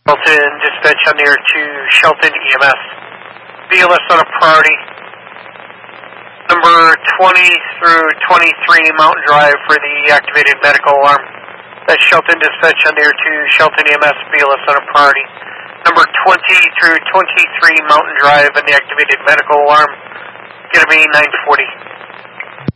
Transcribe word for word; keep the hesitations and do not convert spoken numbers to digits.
Shelton dispatch on the air to Shelton E M S. B L S on a priority. Number twenty through twenty-three Mountain Drive for the activated medical alarm. That's Shelton dispatch on the air to Shelton E M S. B L S on a priority. Number twenty through twenty-three Mountain Drive and the activated medical alarm. Gonna be nine forty.